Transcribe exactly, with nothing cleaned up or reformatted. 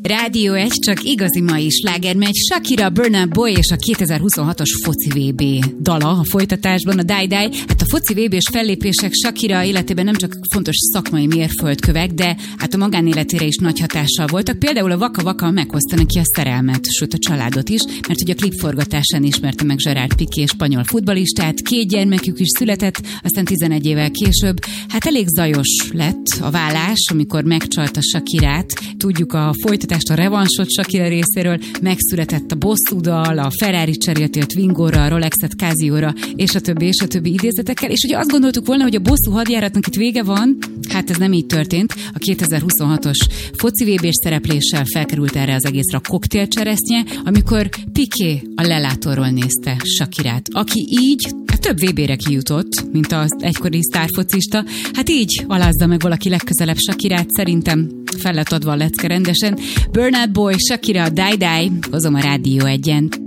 Rádió egy, csak igazi mai sláger megy. Shakira, Burna Boy és a kétezer-huszonhatos foci vé bé dala a folytatásban, a Die Die. Hát a foci vé bés fellépések Shakira életében nem csak fontos szakmai mérföldkövek, de hát a magánéletére is nagy hatással voltak. Például a Waka Waka meghozta neki a szerelmet, sőt a családot is, mert hogy a klip forgatásán ismerte meg Gerard Piqué spanyol futballistát, két gyermekük is született, aztán tizenegy évvel később. Hát elég zajos lett a vállás, amikor megcsalta Shakirát. Tudjuk a folytatást, a revansot Shakira részéről, megszületett a bosszúdal, a Ferrari cseréltél Twingóra, a Rolexet Casio-ra, és a többi, és a többi idézetekkel. És ugye azt gondoltuk volna, hogy a bosszú hadjáratnak itt vége van, hát ez nem így történt. A kétezer-huszonhatos foci vé bés szerepléssel felkerült erre az egészre a koktélcseresznye, amikor Piqué a lelátóról nézte Shakirát, aki így hát több vé bére kijutott, mint az egykori sztárfocista. Hát így alázza meg valaki legközelebb Shakirát, szerintem fel lett adva a lecke rendesen. Burna Boy, Shakira, Die Die, hozom a Rádió egyen.